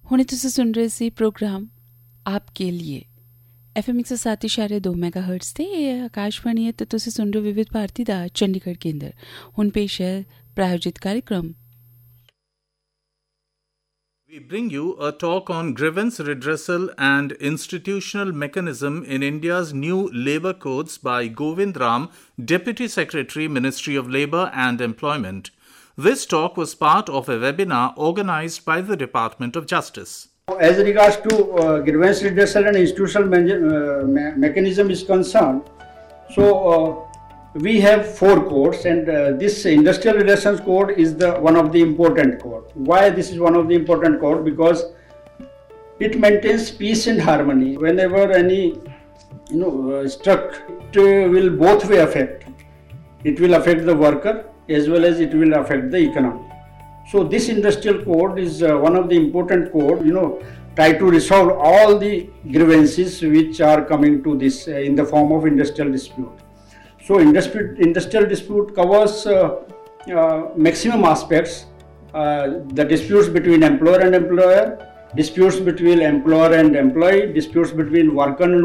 ਹੁਣੇ ਤੁਸੀਂ ਸੁਣ ਰਹੇ ਸੀ ਪ੍ਰੋਗਰਾਮ आपके लिए FM 107.2 ਮੈਗਾਹਰਟਜ਼ ਤੇ ਇਹ ਆਕਾਸ਼ਵਾਣੀ ਹੈ ਤੇ ਤੁਸੀਂ ਸੁਣ ਰਹੇ ਵਿਵਿਧ ਭਾਰਤੀ ਦਾ ਚੰਡੀਗੜ੍ਹ ਕੇਂਦਰ। ਹੁਣ ਪੇਸ਼ ਹੈ ਪ੍ਰਾਯੋਜਿਤ ਕਾਰਜਕ੍ਰਮ। We bring you a talk on grievance redressal and institutional mechanism in India's new labour codes by Govind Ram, Deputy Secretary, Ministry of Labour and Employment. This talk was part of a webinar organised by the Department of Justice. As regards to grievance redressal and institutional mechanism is concerned, we have 4 codes, and this Industrial Relations Code is one of the important code. Why this is one of the important code? Because it maintains peace and harmony. Whenever any struck, it will both way affect. It will affect the worker as well as it will affect the economy. So this industrial code is one of the important code. Try to resolve all the grievances which are coming to this in the form of industrial dispute. So industrial dispute covers maximum aspects, the disputes between employer and employer, disputes between employer and employee, disputes between worker and